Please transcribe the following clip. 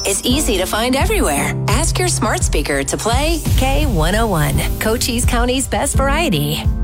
is easy to find everywhere. Ask your smart speaker to play K101, Cochise County's best variety.